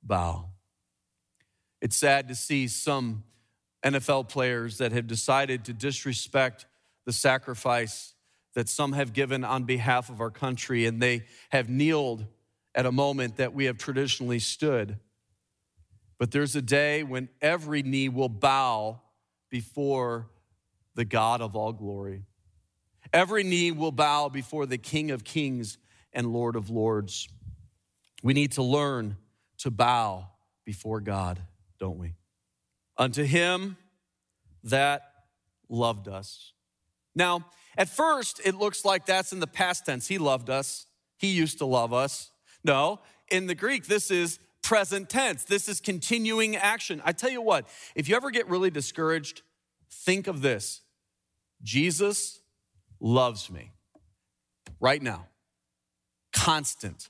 bow. It's sad to see some NFL players that have decided to disrespect the sacrifice that some have given on behalf of our country, and they have kneeled at a moment that we have traditionally stood. But there's a day when every knee will bow before the God of all glory. Every knee will bow before the King of Kings and Lord of Lords. We need to learn to bow before God, don't we? Unto him that loved us. Now, at first, it looks like that's in the past tense. He loved us. He used to love us. No, in the Greek, this is present tense. This is continuing action. I tell you what, if you ever get really discouraged, think of this. Jesus loves me right now. Constant.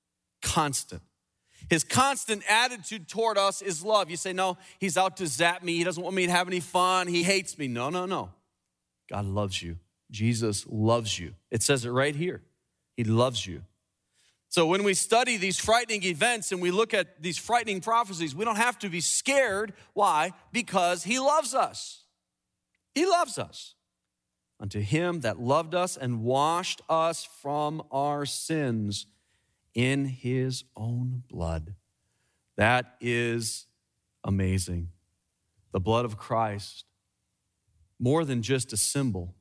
His constant attitude toward us is love. You say, no, he's out to zap me. He doesn't want me to have any fun. He hates me. No. God loves you. Jesus loves you. It says it right here. He loves you. So when we study these frightening events and we look at these frightening prophecies, we don't have to be scared. Why? Because he loves us. He loves us. Unto him that loved us and washed us from our sins in his own blood. That is amazing. The blood of Christ, more than just a symbol.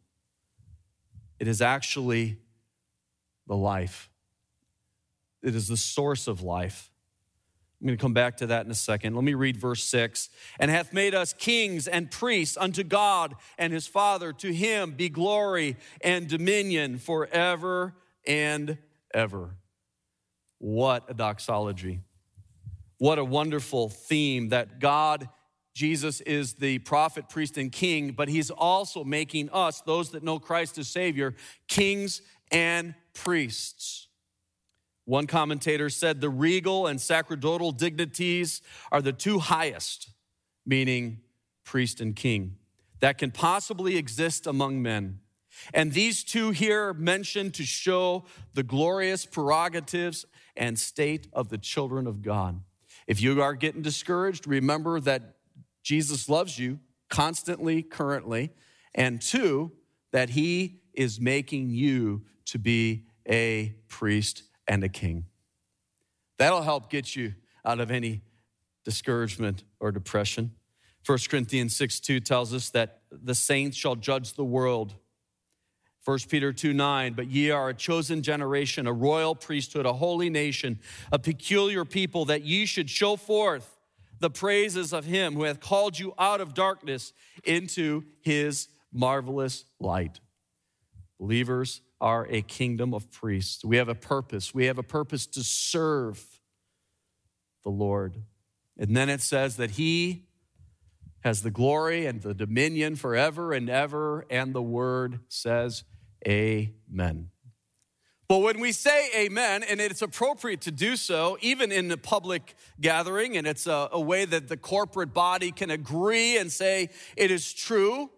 It is actually the life. It is the source of life. I'm going to come back to that in a second. Let me read verse 6. And hath made us kings and priests unto God and his Father. To him be glory and dominion forever and ever. What a doxology. What a wonderful theme that God, Jesus is the prophet, priest, and king, but he's also making us, those that know Christ as Savior, kings and priests. One commentator said the regal and sacerdotal dignities are the two highest, meaning priest and king, that can possibly exist among men. And these two here mentioned to show the glorious prerogatives and state of the children of God. If you are getting discouraged, remember that Jesus loves you constantly, currently, and two, that he is making you to be a priest and a king. That'll help get you out of any discouragement or depression. 1 Corinthians 6:2 tells us that the saints shall judge the world. 1 Peter 2:9, but ye are a chosen generation, a royal priesthood, a holy nation, a peculiar people, that ye should show forth the praises of him who hath called you out of darkness into his marvelous light. Believers are a kingdom of priests. We have a purpose. We have a purpose to serve the Lord. And then it says that he has the glory and the dominion forever and ever, and the word says amen. But when we say amen, and it's appropriate to do so, even in the public gathering, and it's a way that the corporate body can agree and say it is true,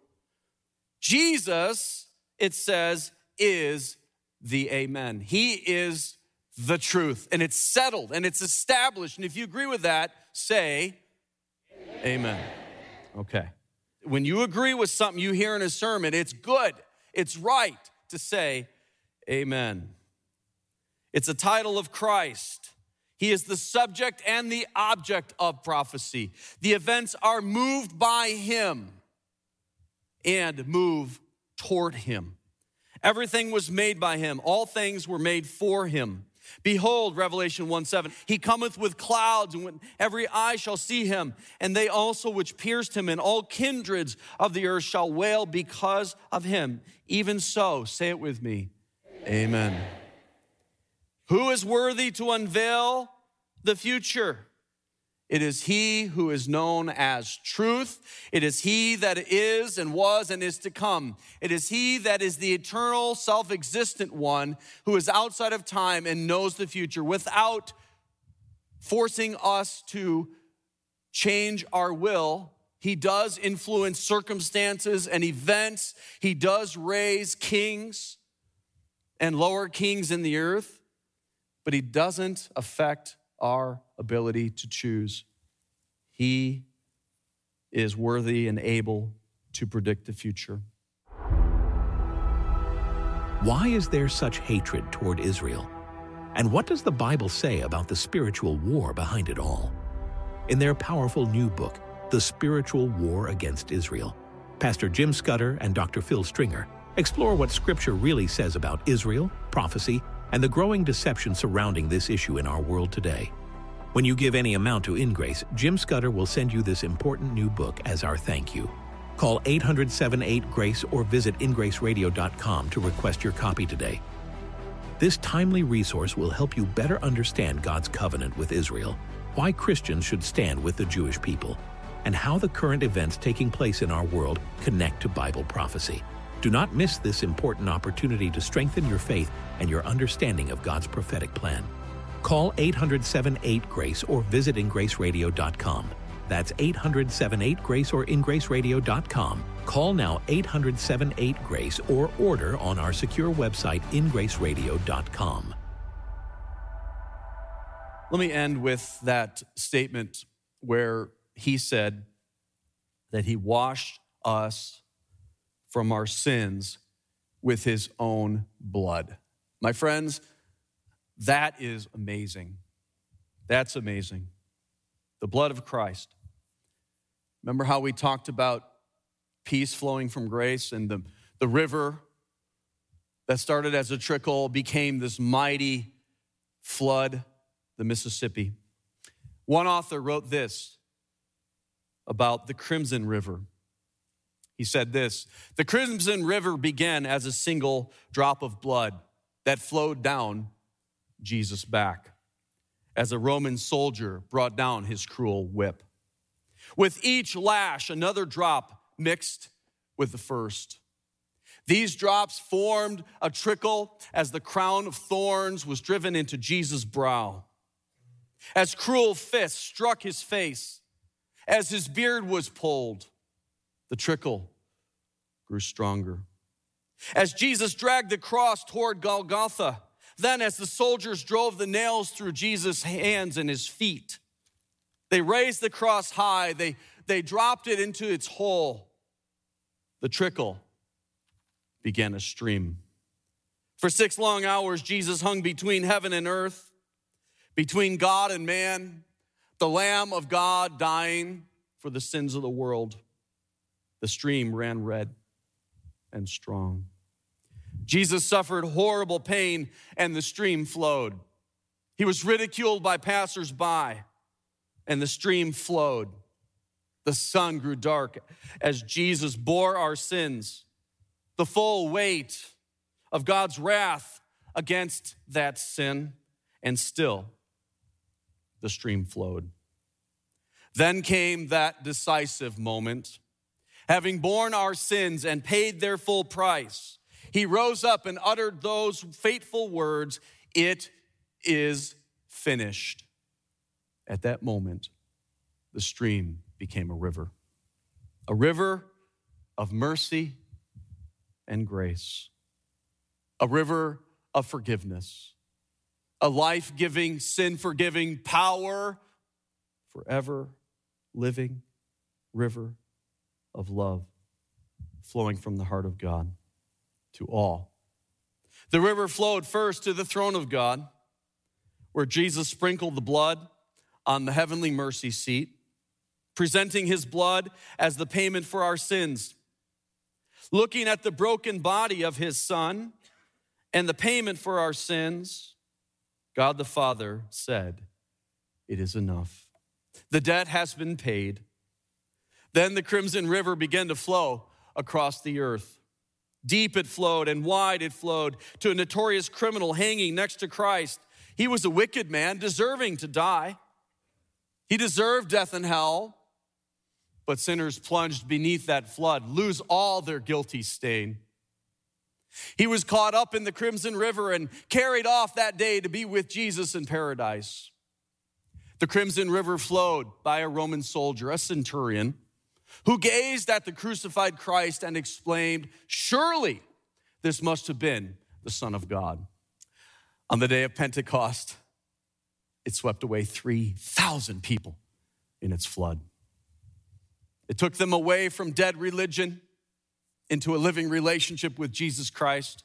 Jesus, it says, is the amen. He is the truth, and it's settled, and it's established. And if you agree with that, say amen. Okay. When you agree with something you hear in a sermon, it's good, it's right to say amen. It's a title of Christ. He is the subject and the object of prophecy. The events are moved by him and move toward him. Everything was made by him. All things were made for him. Behold, Revelation 1:7, he cometh with clouds, and when every eye shall see him, and they also which pierced him, and all kindreds of the earth shall wail because of him. Even so, say it with me, amen. Who is worthy to unveil the future? It is he who is known as truth. It is he that is and was and is to come. It is he that is the eternal, self-existent one who is outside of time and knows the future without forcing us to change our will. He does influence circumstances and events. He does raise kings and lower kings in the earth, but he doesn't affect our ability to choose. He is worthy and able to predict the future. Why is there such hatred toward Israel? And what does the Bible say about the spiritual war behind it all? In their powerful new book, The Spiritual War Against Israel, Pastor Jim Scudder and Dr. Phil Stringer explore what Scripture really says about Israel, prophecy, and the growing deception surrounding this issue in our world today. When you give any amount to InGrace, Jim Scudder will send you this important new book as our thank you. Call 800-78-GRACE or visit ingraceradio.com to request your copy today. This timely resource will help you better understand God's covenant with Israel, why Christians should stand with the Jewish people, and how the current events taking place in our world connect to Bible prophecy. Do not miss this important opportunity to strengthen your faith and your understanding of God's prophetic plan. Call 800-78-GRACE or visit ingraceradio.com. That's 800-78-GRACE or ingraceradio.com. Call now 800-78-GRACE or order on our secure website ingraceradio.com. Let me end with that statement where he said that he washed us from our sins with his own blood. My friends, that is amazing. That's amazing. The blood of Christ. Remember how we talked about peace flowing from grace, and the river that started as a trickle became this mighty flood, the Mississippi. One author wrote this about the Crimson River. He said this: the Crimson River began as a single drop of blood that flowed down Jesus' back as a Roman soldier brought down his cruel whip. With each lash, another drop mixed with the first. These drops formed a trickle as the crown of thorns was driven into Jesus' brow. As cruel fists struck his face, as his beard was pulled, the trickle grew stronger. As Jesus dragged the cross toward Golgotha, then as the soldiers drove the nails through Jesus' hands and his feet, they raised the cross high, they dropped it into its hole. The trickle began to stream. For 6 long hours, Jesus hung between heaven and earth, between God and man, the Lamb of God dying for the sins of the world. The stream ran red and strong. Jesus suffered horrible pain, and the stream flowed. He was ridiculed by passersby, and the stream flowed. The sun grew dark as Jesus bore our sins, the full weight of God's wrath against that sin, and still the stream flowed. Then came that decisive moment. Having borne our sins and paid their full price, he rose up and uttered those fateful words, "It is finished." At that moment, the stream became a river of mercy and grace, a river of forgiveness, a life-giving, sin-forgiving, power, forever living river of love flowing from the heart of God to all. The river flowed first to the throne of God, where Jesus sprinkled the blood on the heavenly mercy seat, presenting his blood as the payment for our sins. Looking at the broken body of his Son and the payment for our sins, God the Father said, "It is enough. The debt has been paid." Then the Crimson River began to flow across the earth. Deep it flowed and wide it flowed to a notorious criminal hanging next to Christ. He was a wicked man deserving to die. He deserved death and hell, but sinners plunged beneath that flood lose all their guilty stain. He was caught up in the Crimson River and carried off that day to be with Jesus in paradise. The Crimson River flowed by a Roman soldier, a centurion, who gazed at the crucified Christ and exclaimed, "Surely this must have been the Son of God." On the day of Pentecost, it swept away 3,000 people in its flood. It took them away from dead religion into a living relationship with Jesus Christ.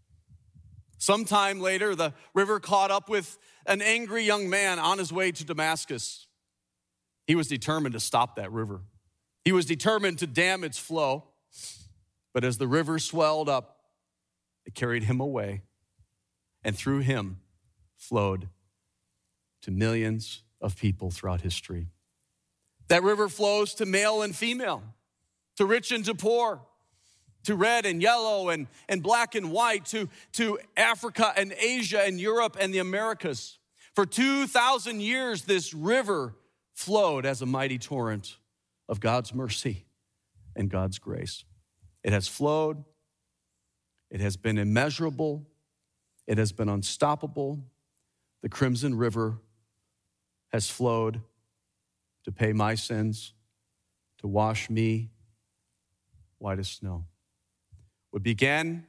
Sometime later, the river caught up with an angry young man on his way to Damascus. He was determined to stop that river. He was determined to dam its flow. But as the river swelled up, it carried him away, and through him flowed to millions of people throughout history. That river flows to male and female, to rich and to poor, to red and yellow and black and white, to Africa and Asia and Europe and the Americas. For 2,000 years, this river flowed as a mighty torrent of God's mercy and God's grace. It has flowed. It has been immeasurable. It has been unstoppable. The Crimson River has flowed to pay my sins, to wash me white as snow. What began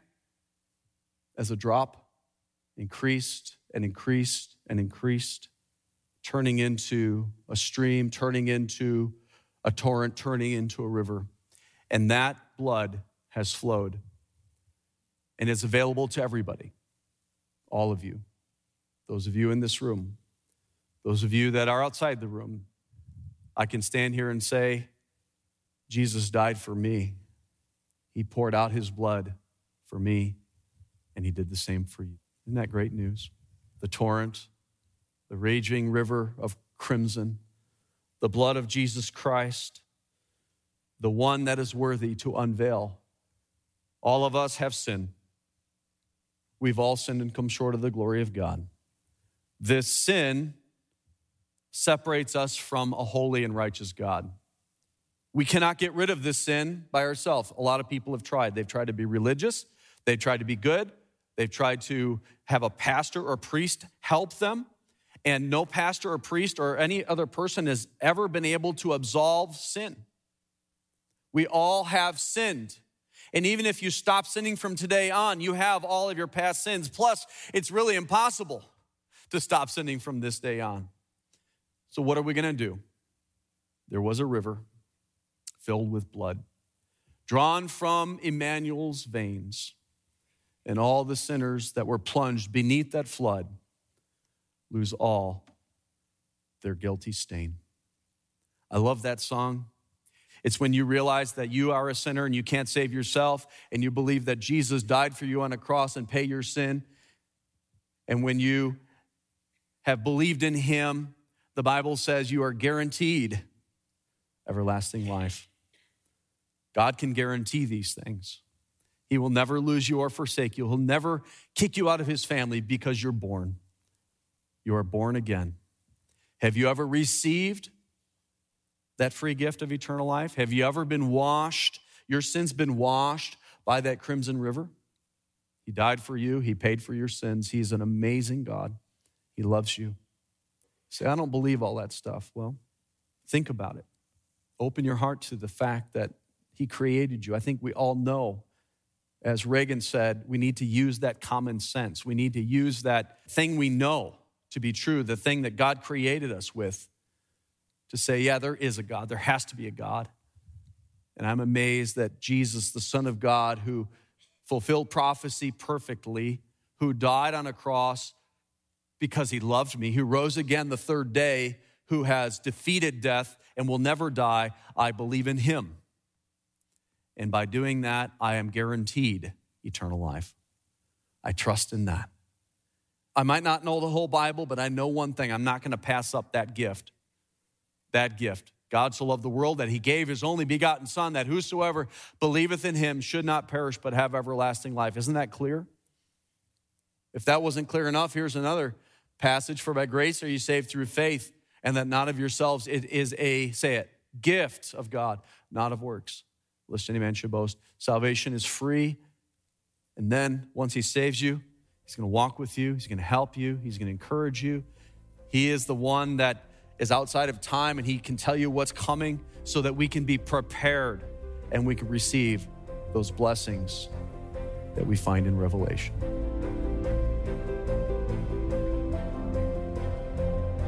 as a drop increased and increased and increased, turning into a stream, turning into a torrent, turning into a river. And that blood has flowed and is available to everybody, all of you, those of you in this room, those of you that are outside the room. I can stand here and say, Jesus died for me. He poured out his blood for me, and he did the same for you. Isn't that great news? The torrent, the raging river of crimson, the blood of Jesus Christ, the one that is worthy to unveil. All of us have sinned. We've all sinned and come short of the glory of God. This sin separates us from a holy and righteous God. We cannot get rid of this sin by ourselves. A lot of people have tried. They've tried to be religious. They've tried to be good. They've tried to have a pastor or priest help them. And no pastor or priest or any other person has ever been able to absolve sin. We all have sinned. And even if you stop sinning from today on, you have all of your past sins. Plus, it's really impossible to stop sinning from this day on. So what are we going to do? There was a river filled with blood, drawn from Emmanuel's veins, and all the sinners that were plunged beneath that flood lose all their guilty stain. I love that song. It's when you realize that you are a sinner and you can't save yourself, and you believe that Jesus died for you on a cross and pay your sin. And when you have believed in him, the Bible says you are guaranteed everlasting life. God can guarantee these things. He will never lose you or forsake you. He'll never kick you out of his family because you're born. You are born again. Have you ever received that free gift of eternal life? Have you ever been washed? Your sins been washed by that crimson river? He died for you. He paid for your sins. He's an amazing God. He loves you. Say, I don't believe all that stuff. Well, think about it. Open your heart to the fact that he created you. I think we all know, as Reagan said, we need to use that common sense. We need to use that thing we know to be true, the thing that God created us with, to say, yeah, there is a God. There has to be a God. And I'm amazed that Jesus, the Son of God, who fulfilled prophecy perfectly, who died on a cross because he loved me, who rose again the third day, who has defeated death and will never die, I believe in him. And by doing that, I am guaranteed eternal life. I trust in that. I might not know the whole Bible, but I know one thing. I'm not going to pass up that gift. That gift. God so loved the world that he gave his only begotten Son, that whosoever believeth in him should not perish but have everlasting life. Isn't that clear? If that wasn't clear enough, here's another passage. For by grace are you saved through faith, and that not of yourselves. It is a, say it, gift of God, not of works, lest any man should boast. Salvation is free. And then once he saves you, he's going to walk with you. He's going to help you. He's going to encourage you. He is the one that is outside of time, and he can tell you what's coming so that we can be prepared and we can receive those blessings that we find in Revelation.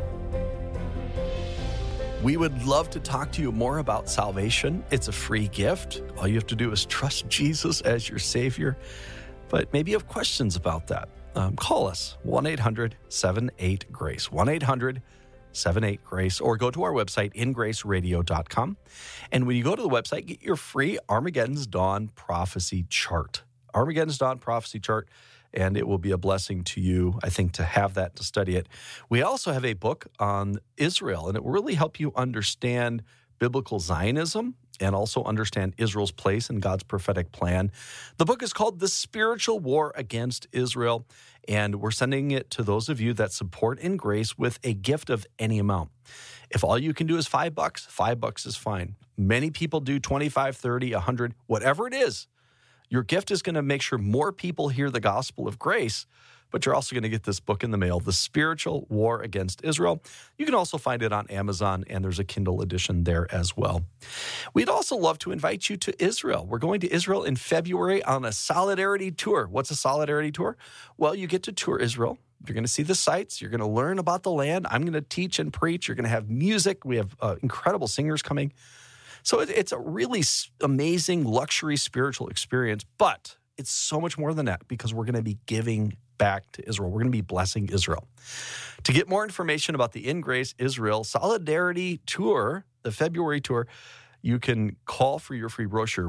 We would love to talk to you more about salvation. It's a free gift. All you have to do is trust Jesus as your Savior. But maybe you have questions about that. Call us, 1-800-78-GRACE, 1-800-78-GRACE, or go to our website, ingraceradio.com. And when you go to the website, get your free Armageddon's Dawn Prophecy Chart. Armageddon's Dawn Prophecy Chart, and it will be a blessing to you, I think, to have that, to study it. We also have a book on Israel, and it will really help you understand biblical Zionism and also understand Israel's place in God's prophetic plan. The book is called The Spiritual War Against Israel, and we're sending it to those of you that support In Grace with a gift of any amount. If all you can do is $5, $5 is fine. Many people do 25, 30, 100, whatever it is. Your gift is going to make sure more people hear the gospel of grace, but you're also going to get this book in the mail, The Spiritual War Against Israel. You can also find it on Amazon, and there's a Kindle edition there as well. We'd also love to invite you to Israel. We're going to Israel in February on a Solidarity Tour. What's a Solidarity Tour? Well, you get to tour Israel. You're going to see the sights. You're going to learn about the land. I'm going to teach and preach. You're going to have music. We have incredible singers coming. So it's a really amazing luxury spiritual experience, but it's so much more than that because we're going to be giving back to Israel. We're going to be blessing Israel. To get more information about the In Grace Israel Solidarity Tour, the February tour, you can call for your free brochure,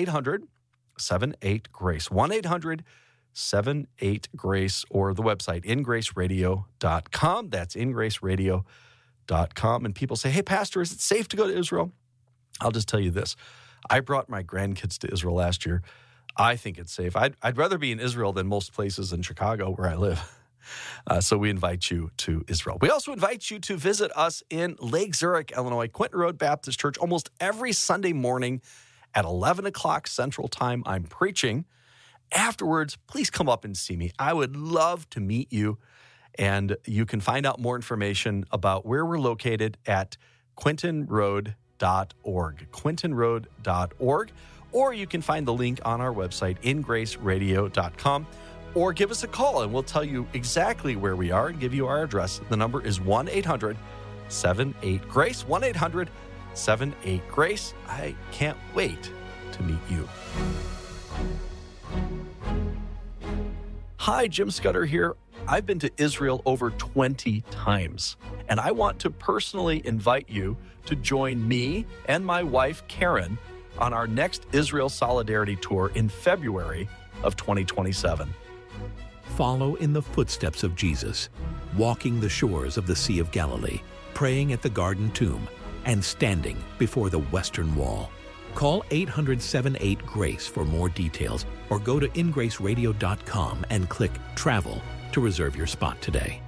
1-800-78-GRACE, 1-800-78-GRACE, or the website, ingraceradio.com. That's ingraceradio.com. And people say, hey, Pastor, is it safe to go to Israel? I'll just tell you this. I brought my grandkids to Israel last year. I think it's safe. I'd rather be in Israel than most places in Chicago where I live. So we invite you to Israel. We also invite you to visit us in Lake Zurich, Illinois, Quinton Road Baptist Church. Almost every Sunday morning at 11 o'clock Central Time, I'm preaching. Afterwards, please come up and see me. I would love to meet you. And you can find out more information about where we're located at quintonroad.org, quintonroad.org, or you can find the link on our website, ingraceradio.com, or give us a call and we'll tell you exactly where we are and give you our address. The number is 1-800-78-GRACE, 1-800-78-GRACE. I can't wait to meet you. Hi, Jim Scudder here. I've been to Israel over 20 times, and I want to personally invite you to join me and my wife, Karen, on our next Israel Solidarity Tour in February of 2027. Follow in the footsteps of Jesus, walking the shores of the Sea of Galilee, praying at the Garden Tomb, and standing before the Western Wall. Call 800-78-GRACE for more details, or go to ingraceradio.com and click Travel to reserve your spot today.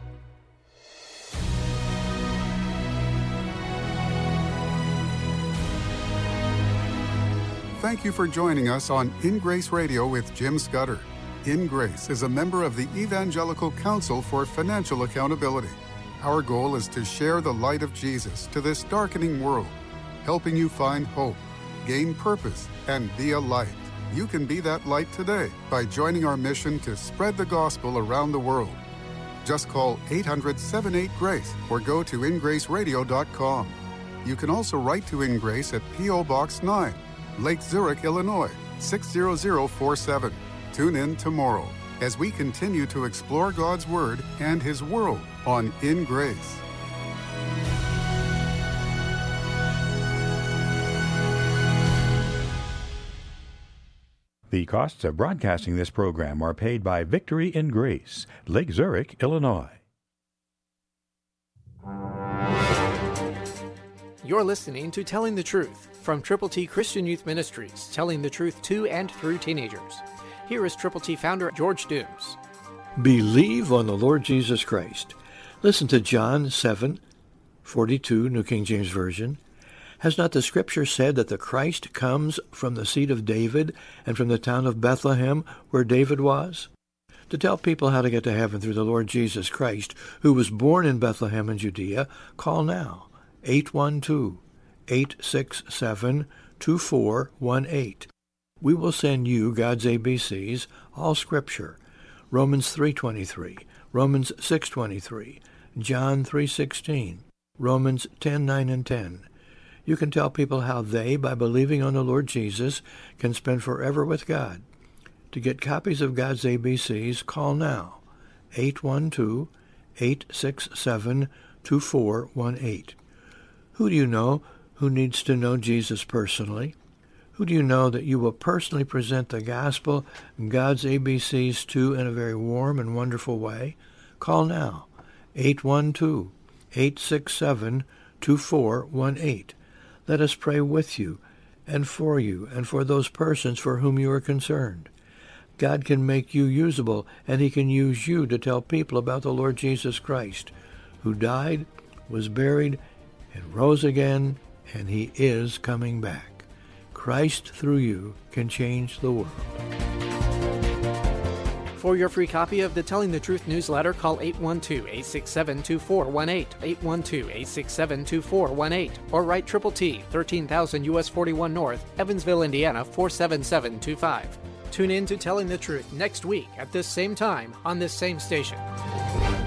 Thank you for joining us on In Grace Radio with Jim Scudder. In Grace is a member of the Evangelical Council for Financial Accountability. Our goal is to share the light of Jesus to this darkening world, helping you find hope, gain purpose, and be a light. You can be that light today by joining our mission to spread the gospel around the world. Just call 800-78-GRACE or go to ingraceradio.com. You can also write to In Grace at P.O. Box 9, Lake Zurich, Illinois, 60047. Tune in tomorrow as we continue to explore God's Word and His world on In Grace. The costs of broadcasting this program are paid by Victory in Grace, Lake Zurich, Illinois. You're listening to Telling the Truth from Triple T Christian Youth Ministries, telling the truth to and through teenagers. Here is Triple T founder George Dooms. Believe on the Lord Jesus Christ. Listen to John 7:42, New King James Version. Has not the Scripture said that the Christ comes from the seed of David and from the town of Bethlehem, where David was? To tell people how to get to heaven through the Lord Jesus Christ, who was born in Bethlehem in Judea, call now, 812-867-2418. We will send you God's ABCs, all Scripture, Romans 3:23, Romans 6:23, John 3:16. Romans 10:9 and 10. You can tell people how they, by believing on the Lord Jesus, can spend forever with God. To get copies of God's ABCs, call now, 812-867-2418. Who do you know who needs to know Jesus personally? Who do you know that you will personally present the gospel and God's ABCs to in a very warm and wonderful way? Call now, 812-867-2418. Let us pray with you and for those persons for whom you are concerned. God can make you usable, and he can use you to tell people about the Lord Jesus Christ, who died, was buried, and rose again, and he is coming back. Christ, through you, can change the world. For your free copy of the Telling the Truth newsletter, call 812-867-2418, 812-867-2418, or write Triple T, 13,000 U.S. 41 North, Evansville, Indiana, 47725. Tune in to Telling the Truth next week at this same time on this same station.